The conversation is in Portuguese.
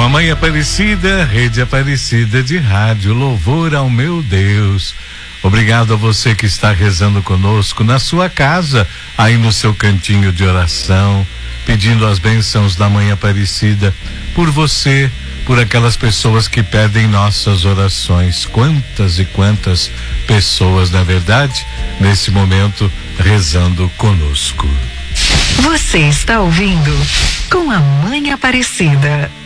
a Mãe Aparecida, Rede Aparecida de Rádio, louvor ao meu Deus. Obrigado a você que está rezando conosco na sua casa, aí no seu cantinho de oração, pedindo as bênçãos da Mãe Aparecida por você, por aquelas pessoas que pedem nossas orações. Quantas e quantas pessoas, na verdade, nesse momento rezando conosco. Você está ouvindo Com a Mãe Aparecida.